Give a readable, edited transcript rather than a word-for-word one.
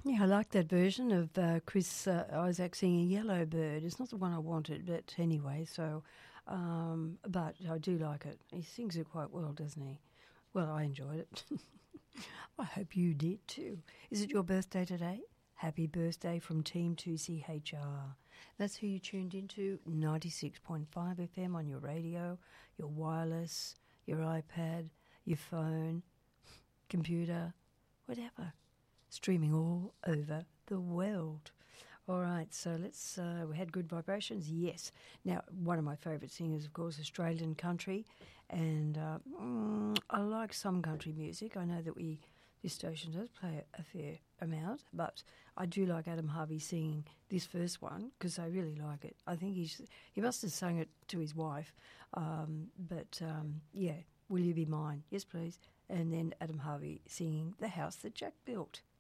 Yeah, I like that version of Chris Isaac singing Yellow Bird. It's not the one I wanted, but anyway, so, but I do like it. He sings it quite well, doesn't he? Well, I enjoyed it. I hope you did too. Is it your birthday today? Happy birthday from Team 2CHR. That's who you tuned into, 96.5 FM on your radio, your wireless, your iPad, your phone, computer, whatever. Streaming all over the world. All right, so let's, we had good vibrations, yes. Now, one of my favourite singers, of course, Australian country, and I like some country music. I know that this station does play a fair amount, but I do like Adam Harvey singing this first one because I really like it. I think he must have sung it to his wife, yeah, Will You Be Mine? Yes, please. And then Adam Harvey singing The House That Jack Built.